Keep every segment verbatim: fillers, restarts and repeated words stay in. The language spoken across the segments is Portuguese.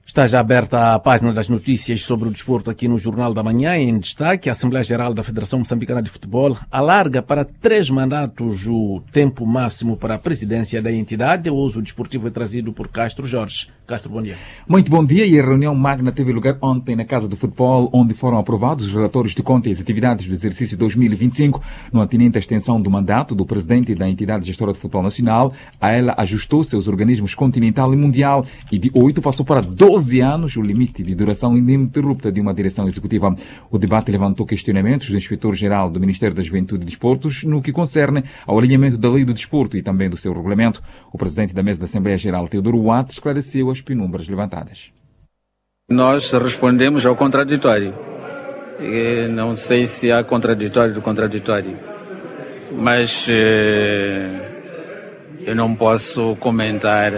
Está já aberta a página das notícias sobre o desporto aqui no Jornal da Manhã. Em destaque, a Assembleia Geral da Federação Moçambicana de Futebol alarga para três mandatos o tempo máximo para a presidência da entidade. O uso desportivo é trazido por Castro Jorge. Castro, bom dia. Muito bom dia. E a reunião magna teve lugar ontem na Casa do Futebol, onde foram aprovados os relatórios de contas e atividades do exercício dois mil e vinte e cinco, no atinente à extensão do mandato do presidente da entidade gestora de futebol nacional. A ela ajustou seus organismos continental e mundial e de oito passou para doze anos, o limite de duração ininterrupta de uma direção executiva. O debate levantou questionamentos do inspetor-geral do Ministério da Juventude e Desportos no que concerne ao alinhamento da lei do desporto e também do seu regulamento. O presidente da mesa da Assembleia Geral, Teodoro Watt, esclareceu as penumbras levantadas. Nós respondemos ao contraditório. E não sei se há contraditório do contraditório, mas eh, eu não posso comentar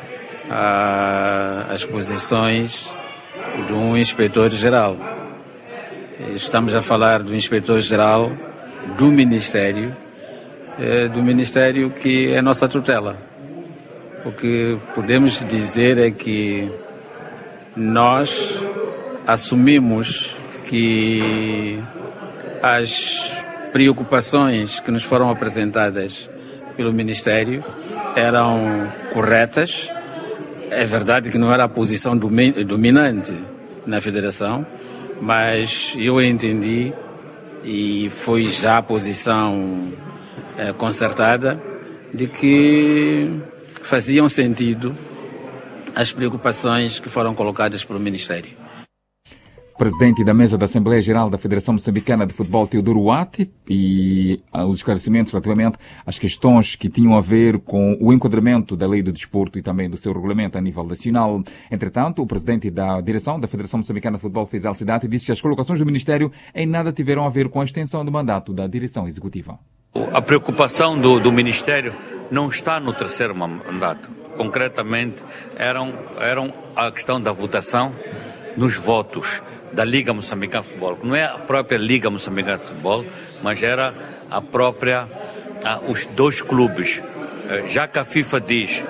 as posições de um inspetor-geral. Estamos a falar do inspetor-geral do Ministério, do Ministério que é nossa tutela. O que podemos dizer é que nós assumimos que as preocupações que nos foram apresentadas pelo Ministério eram corretas. É verdade que não era a posição dominante na Federação, mas eu entendi e foi já a posição é, concertada de que faziam sentido as preocupações que foram colocadas pelo Ministério. Presidente da mesa da Assembleia Geral da Federação Moçambicana de Futebol, Teodoro Watt, e os esclarecimentos relativamente às questões que tinham a ver com o enquadramento da lei do desporto e também do seu regulamento a nível nacional. Entretanto, o presidente da direção da Federação Moçambicana de Futebol, Faisal Cidade, disse que as colocações do Ministério em nada tiveram a ver com a extensão do mandato da direção executiva. A preocupação do, do Ministério não está no terceiro mandato. Concretamente, eram, eram a questão da votação nos votos da Liga Moçambicana de Futebol, que não é a própria Liga Moçambicana de Futebol, mas era a própria, uh, os dois clubes. Uh, já que a FIFA diz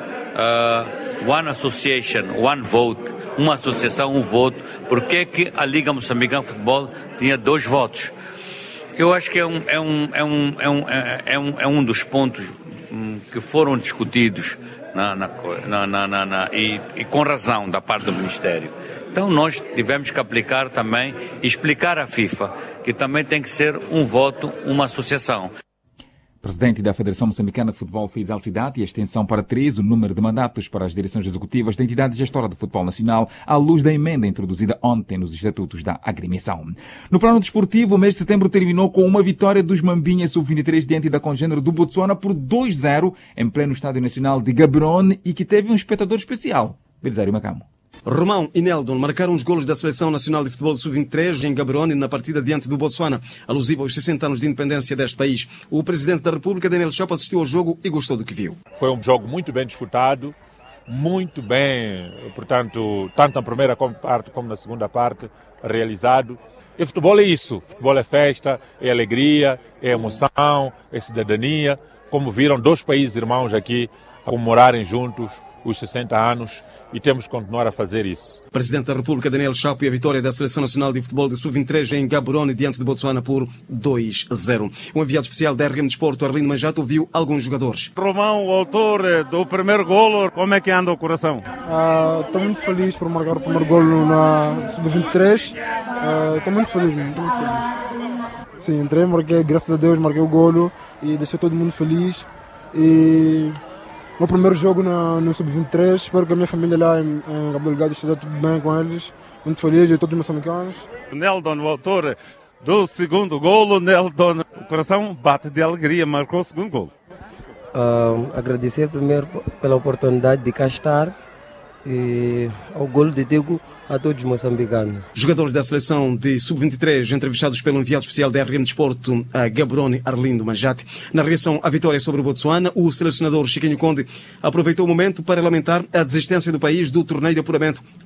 uh, One Association, One Vote, uma associação, um voto, por que é que a Liga Moçambicana de Futebol tinha dois votos? Eu acho que é um, é um, é um, é um, é um, é um dos pontos um, que foram discutidos na, na, na, na, na, e, e com razão da parte do Ministério. Então nós tivemos que aplicar também, explicar à FIFA que também tem que ser um voto, uma associação. Presidente da Federação Moçambicana de Futebol, Faisal Cidade, e a extensão para três o número de mandatos para as direções executivas da entidade gestora de futebol nacional, à luz da emenda introduzida ontem nos estatutos da agremiação. No plano desportivo, o mês de setembro terminou com uma vitória dos Mambinhas sub vinte e três diante da congênere do Botsuana por dois a zero em pleno Estádio Nacional de Gaborone e que teve um espectador especial, Belisário Macamo. Romão e Neldon marcaram os golos da Seleção Nacional de Futebol sub vinte e três em Gaborone na partida diante do Botsuana, alusivo aos sessenta anos de independência deste país. O Presidente da República, Daniel Chapo, assistiu ao jogo e gostou do que viu. Foi um jogo muito bem disputado, muito bem, portanto, tanto na primeira parte como na segunda parte, realizado. E futebol é isso, futebol é festa, é alegria, é emoção, é cidadania. Como viram, dois países irmãos aqui a comemorarem juntos os sessenta anos. E temos que continuar a fazer isso. Presidente da República, Daniel Chapo, e a vitória da Seleção Nacional de Futebol de sub vinte e três em Gaborone diante de Botsuana por dois a zero. Um enviado especial da R M Desporto, Arlindo Manjato, ouviu alguns jogadores. Romão, o autor do primeiro golo, como é que anda o coração? Estou uh, muito feliz por marcar o primeiro golo na sub vinte e três. Estou uh, muito feliz, estou muito feliz. Sim, entrei, marquei, graças a Deus, marquei o golo e deixei todo mundo feliz. E meu primeiro jogo na, no sub vinte e três, espero que a minha família lá em, em Cabo Delgado esteja tudo bem com eles. Muito feliz, e todos os moçambicanos. Neldon, o autor do segundo golo, Neldon, o coração bate de alegria, marcou o segundo golo. Uh, agradecer primeiro pela oportunidade de cá estar e ao golo de Diego a todos os moçambicanos. Jogadores da seleção de sub vinte e três, entrevistados pelo enviado especial da R M Desporto, a Gaborone, Arlindo Manjate. Na reação à vitória sobre o Botsuana, o selecionador Chiquinho Conde aproveitou o momento para lamentar a desistência do país do torneio de apuramento